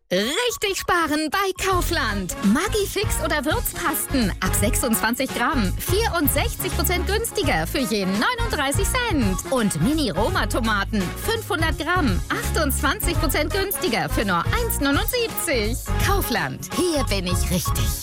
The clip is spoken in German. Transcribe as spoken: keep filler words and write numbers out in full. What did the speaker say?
Richtig sparen bei Kaufland. Maggi-Fix oder Würzpasten ab sechsundzwanzig Gramm. vierundsechzig Prozent günstiger für jeden neununddreißig Cent. Und Mini-Roma-Tomaten fünfhundert Gramm. achtundzwanzig Prozent günstiger für nur eins Komma neunundsiebzig. Kaufland. Hier bin ich richtig.